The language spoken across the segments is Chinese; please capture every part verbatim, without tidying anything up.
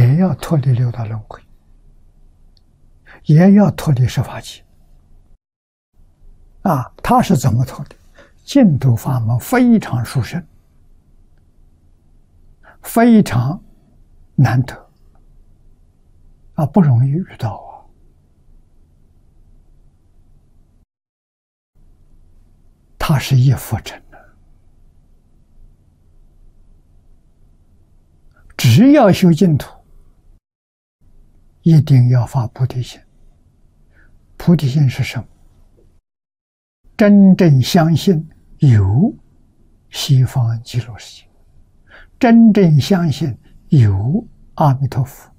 也要脱离六道轮回，也要脱离十法界。啊，他是怎么脱的？净土法门非常殊胜，非常难得，啊，不容易遇到啊。他是一佛成的，只要修净土，一定要发菩提心。菩提心是什么？真正相信有西方极乐世界，真正相信有阿弥陀佛，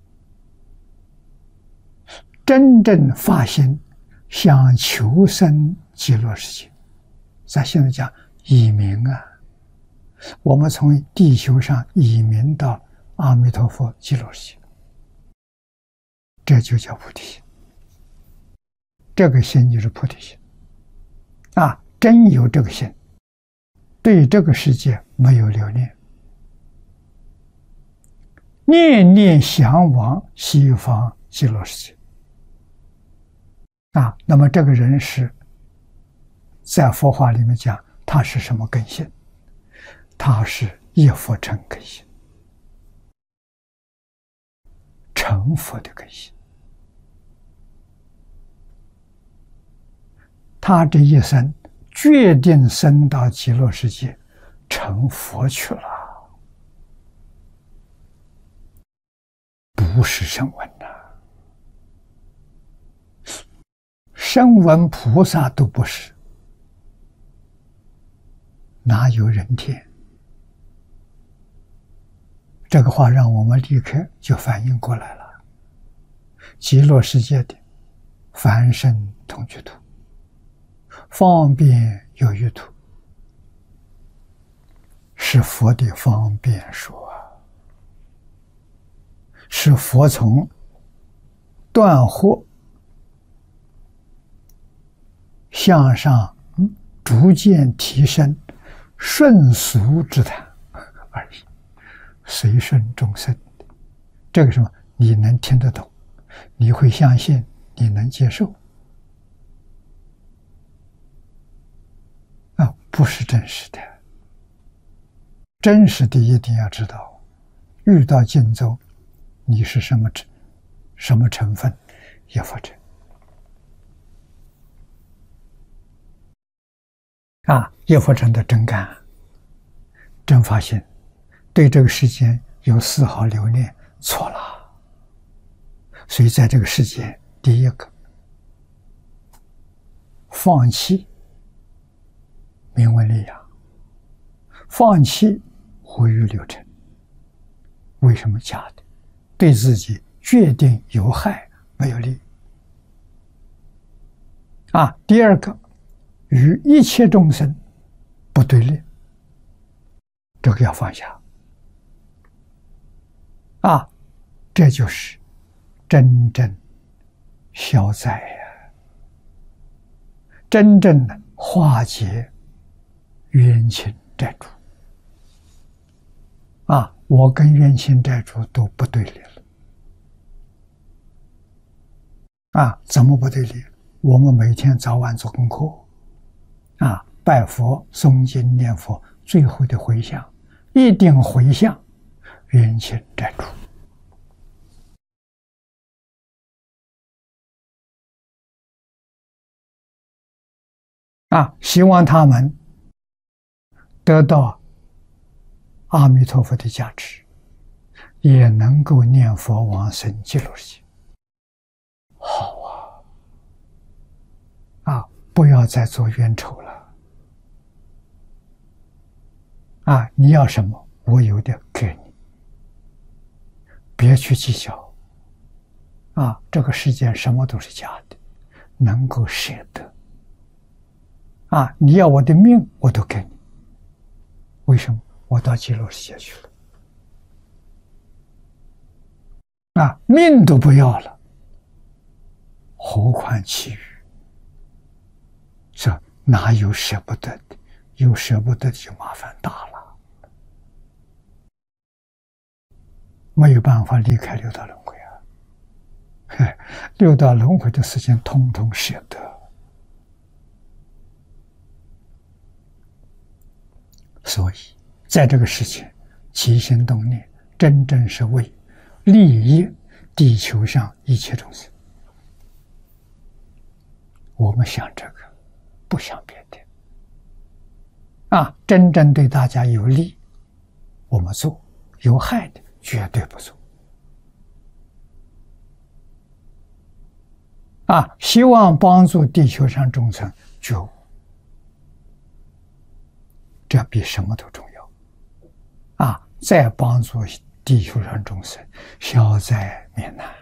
真正发心想求生极乐世界。咱现在讲移民啊，我们从地球上移民到阿弥陀佛极乐世界，这就叫菩提心。这个心就是菩提心啊，真有这个心，对这个世界没有留恋，念念向往西方极乐世界啊。那么这个人是在佛法里面讲，他是什么根性？他是一佛成根性，成佛的根性。他这一生决定升到极乐世界，成佛去了，不是声闻呐、啊，声闻菩萨都不是，哪有人天？这个话让我们立刻就反应过来了。极乐世界的凡圣同居土，方便有余土，是佛的方便说啊，是佛从断惑向上逐渐提升顺俗之谈而已，随顺众生。这个什么你能听得懂，你会相信，你能接受啊，不是真实的。真实的一定要知道，遇到净宗你是什么什么成分，也佛成啊，叶佛成的真干真发现对这个世间有丝毫留恋，错了。所以在这个世界，第一个放弃名闻利养，放弃活欲六尘。为什么假的？对自己决定有害，没有利啊。第二个，与一切众生不对立，这个要放下啊，这就是真正消灾呀，真正的化解冤亲债主啊。我跟冤亲债主都不对立了啊，怎么不对立？我们每天早晚做功课啊，拜佛、诵经、念佛，最后的回向一定回向冤亲债主啊，希望他们得到阿弥陀佛的加持，也能够念佛往生极乐世界。好啊，啊，不要再做冤仇了啊！你要什么，我有的给你，别去计较啊！这个世界什么都是假的，能够舍得啊！你要我的命，我都给你。为什么？我到极乐世界去了啊，命都不要了，何况其余？这哪有舍不得的？有舍不得就麻烦大了。 没有办法离开六道轮回啊！六道轮回的事情，通通舍得。所以，在这个世界起心动念，真正是为利益地球上一切众生。我们想这个，不想别的。啊，真正对大家有利，我们做；有害的，绝对不做。啊，希望帮助地球上众生觉悟，这比什么都重要。啊，再帮助地球上众生消灾免难。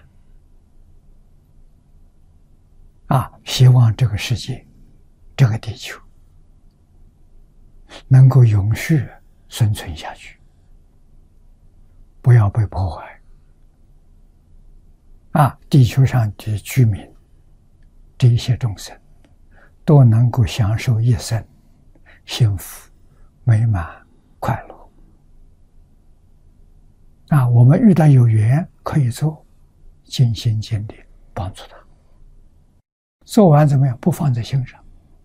啊，希望这个世界，这个地球能够永续生存下去，不要被破坏。啊，地球上的居民，这一些众生都能够享受一生幸福、美满、快乐。啊，我们遇到有缘可以做，尽心尽力帮助他。做完怎么样？不放在心上。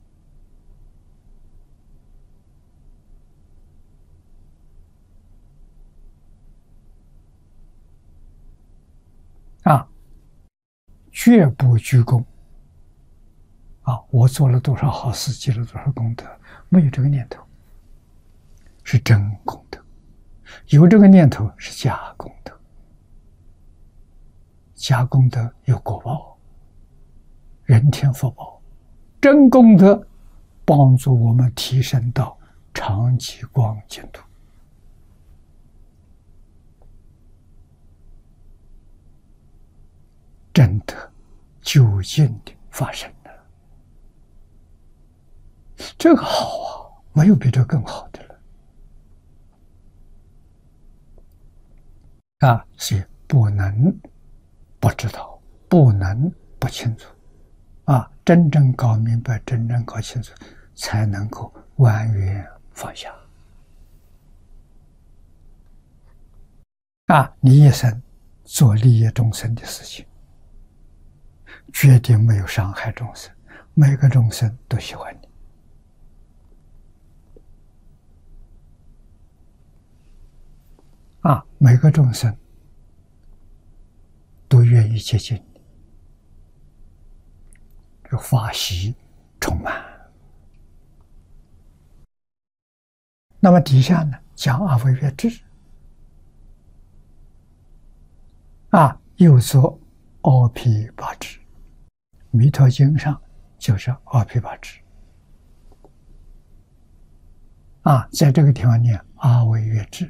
啊，绝不居功。啊，我做了多少好事，积了多少功德，没有这个念头，是真功德；有这个念头是假功德。假功德有果报，人天福报；真功德帮助我们提升到常寂光净土。真的究竟的发生了，这个好啊，没有比这更好的了啊！所以不能不知道，不能不清楚啊！真正搞明白，真正搞清楚，才能够完全放下啊！你一生做利益众生的事情，绝对没有伤害众生，每个众生都喜欢你啊！每个众生都愿意接近你，这法喜充满。那么底下呢，讲阿惟越致啊，又作阿毗跋致。弥陀经上就是阿毗跋致啊，在这个地方念阿惟越致。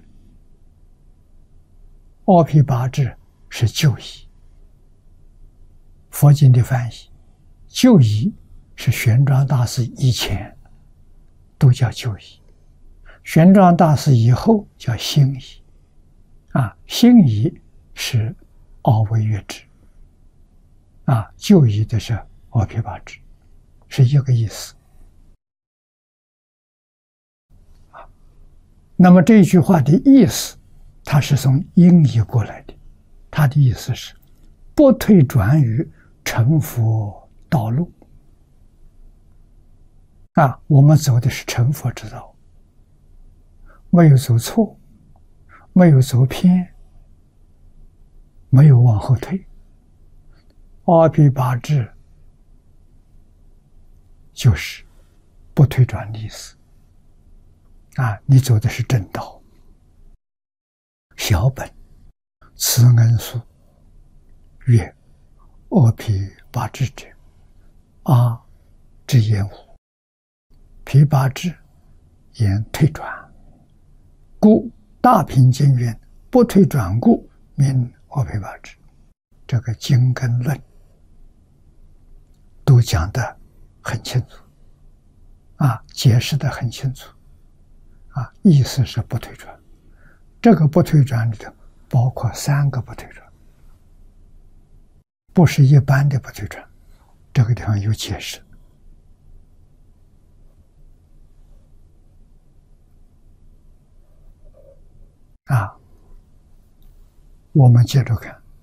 阿毗跋致是旧译，佛经的翻译，旧译是玄奘大师以前都叫旧译，玄奘大师以后叫新译啊，新译是阿惟越致啊，旧译的是阿毗跋致，是一个意思啊。那么这句话的意思，它是从音译过来的，它的意思是不退转于成佛道路啊，我们走的是成佛之道，没有走错，没有走偏，没有往后退。阿毗跋致就是不退转的意思啊，你走的是正道。小本慈恩书曰：阿毗跋致者，阿之言无，毗跋致言退转，故大品经云：不退转故，名阿毗跋致。这个经跟论都讲得很清楚啊，解释得很清楚啊，意思是不退转。这个不退转里头包括三个不退转，不是一般的不退转，这个地方有解释啊。 我们接着看。